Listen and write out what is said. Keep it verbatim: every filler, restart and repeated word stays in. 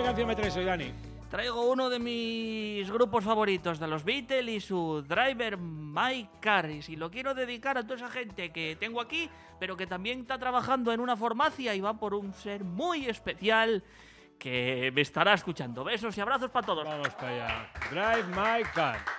canción me traes hoy, Dani? Traigo uno de mis grupos favoritos de los Beatles y su Driver My Car. Y si lo quiero dedicar a toda esa gente que tengo aquí, pero que también está trabajando en una farmacia y va por un ser muy especial que me estará escuchando. Besos y abrazos para todos. Vamos para allá. Drive My Car.